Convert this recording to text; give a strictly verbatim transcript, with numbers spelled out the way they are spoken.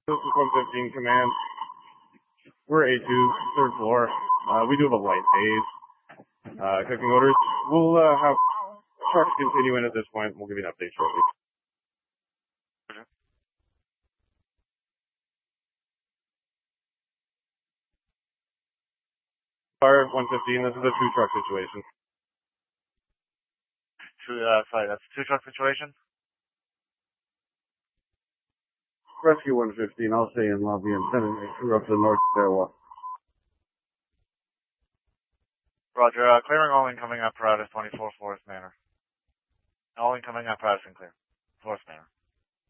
This is one fifteen command. We're A two, third floor. Uh, we do have a light haze. Uh, cooking orders. We'll uh, have trucks continue in at this point. We'll give you an update shortly. Fire one fifteen, this is a two truck situation. Two, uh, sorry, that's a two truck situation? Rescue one fifteen, I'll stay in lobby and send a crew up to the north stairwell. Roger, uh, clearing all incoming apparatus twenty-four Forest Manor. All incoming apparatus and clear. Forest Manor.